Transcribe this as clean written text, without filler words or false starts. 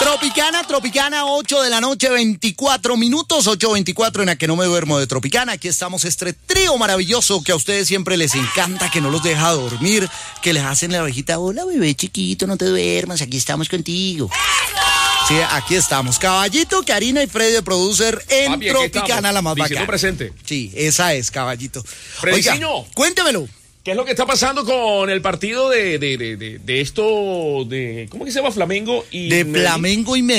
Tropicana, 8 de la noche, 24 minutos, 8:24 en la que no me duermo de Tropicana. Aquí estamos, este trío maravilloso que a ustedes siempre les encanta, que no los deja dormir, que les hacen la ovejita, hola bebé chiquito, no te duermas, aquí estamos contigo. Sí, aquí estamos. Caballito, Karina y Freddy, de producer en Papi, Tropicana, la más bacana. Presente. Sí, esa es, Caballito. Frediciño, oiga, cuéntemelo. ¿Qué es lo que está pasando con el partido de esto, de ¿cómo que se llama? Flamengo y Flamengo y Medellín.